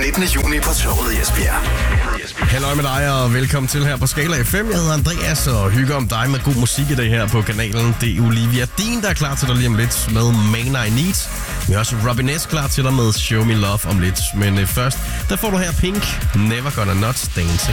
19. juni på Torvet i Esbjerg. Halløj med dig, og velkommen til her på Skala FM. Jeg hedder Andreas, og hygger om dig med god musik i dag her på kanalen. Det er Olivia Dean, der er klar til dig lige om lidt med Man I Need. Vi har også Robin S. klar til dig med Show Me Love om lidt. Men først, der får du her Pink, Never Gonna Not Dance.